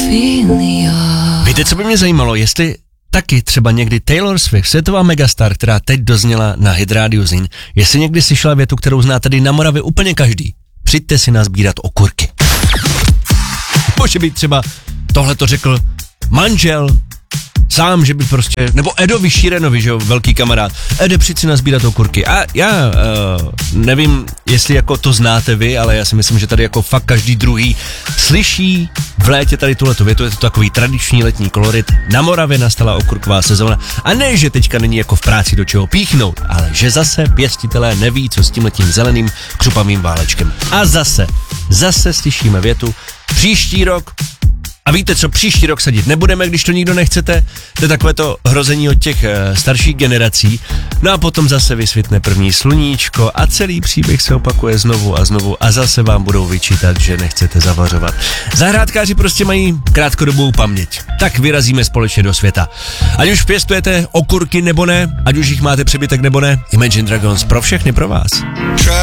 Víte, co by mě zajímalo, jestli taky třeba někdy Taylor Swift, světová megastar, která teď dozněla na Hit Radio Zin, jestli někdy slyšela větu, kterou zná tady na Moravě úplně každý. Přijďte si nazbírat okurky. Může být třeba tohle to řekl manžel, sám, že by prostě, nebo Edovi Šírenovi, že jo, velký kamarád. Ede, přijď si nazbírat okurky. A já nevím, jestli jako to znáte vy, ale já si myslím, že tady jako fakt každý druhý slyší v létě tady tuhletu větu, je to takový tradiční letní kolorit. Na Moravě nastala okurková sezóna a ne, že teďka není jako v práci do čeho píchnout, ale že zase pěstitelé neví, co s tímhletím zeleným křupavým válečkem. A zase slyšíme větu, příští rok. A víte co, příští rok sadit nebudeme, když to nikdo nechcete, to je takové to hrození od těch starších generací. No a potom zase vysvětne první sluníčko a celý příběh se opakuje znovu a zase vám budou vyčítat, že nechcete zavařovat. Zahrádkáři prostě mají krátkodobou paměť. Tak vyrazíme společně do světa. Ať už pěstujete okurky nebo ne, ať už jich máte přebytek nebo ne, Imagine Dragons pro všechny pro vás.